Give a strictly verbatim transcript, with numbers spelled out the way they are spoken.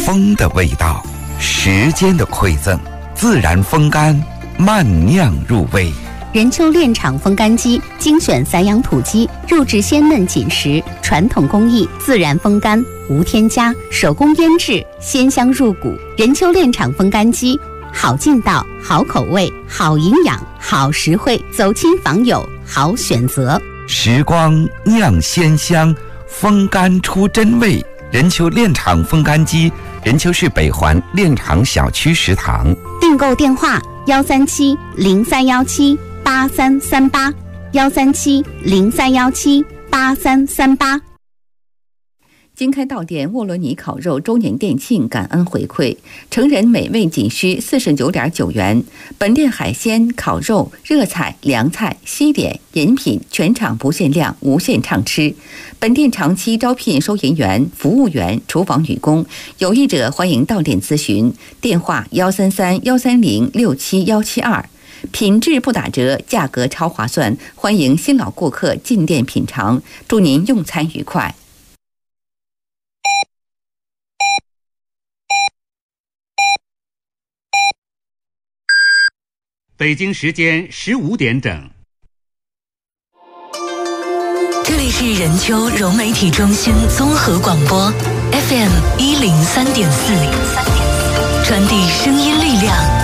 风的味道，时间的馈赠，自然风干，慢酿入味。 任丘炼厂风干机精选散养土鸡，肉质鲜嫩紧实，传统工艺，自然风干，无添加，手工腌制，鲜香入骨。任丘炼厂风干机，好劲道，好口味，好营养，好实惠，走亲访友好选择。 时光酿鲜香，风干出真味。任丘炼厂风干机，任丘市北环炼厂小区食堂。 订购电话：幺三七零三幺七八三三八，幺三七零三幺七八三三八。 经开到店沃罗尼烤肉周年店庆感恩回馈，成人美味仅需四十九点九元。本店海鲜、烤肉、热菜、凉菜、西点、饮品全场不限量，无限畅吃。本店长期招聘收银员、服务员、厨房女工，有意者欢迎到店咨询。电话：幺三三幺三零六七幺七二。品质不打折，价格超划算，欢迎新老顾客进店品尝。祝您用餐愉快。 北京时间十五点整。 这里是任丘融媒体中心综合广播 F M 一零三点四，传递声音力量。